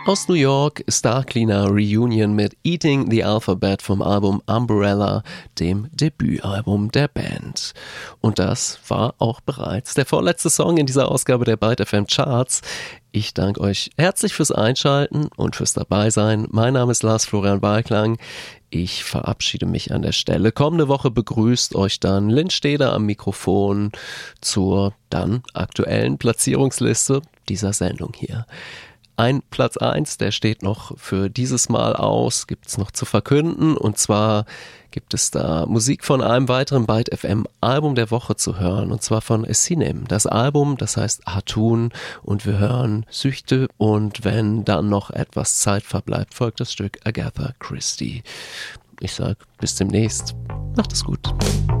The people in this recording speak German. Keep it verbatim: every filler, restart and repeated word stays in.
Aus New York, Star Cleaner Reunion mit Eating the Alphabet vom Album Umbrella, dem Debütalbum der Band. Und das war auch bereits der vorletzte Song in dieser Ausgabe der Byte F M Charts. Ich danke euch herzlich fürs Einschalten und fürs Dabeisein. Mein Name ist Lars Florian Balklang. Ich verabschiede mich an der Stelle. Kommende Woche begrüßt euch dann Lynn Steder am Mikrofon zur dann aktuellen Platzierungsliste dieser Sendung hier. Ein Platz eins, der steht noch für dieses Mal aus, gibt's noch zu verkünden, und zwar gibt es da Musik von einem weiteren Byte F M Album der Woche zu hören, und zwar von Sinem. Das Album, das heißt Hatun, und wir hören Süchte, und wenn dann noch etwas Zeit verbleibt, folgt das Stück Agatha Christie. Ich sag bis demnächst, macht es gut.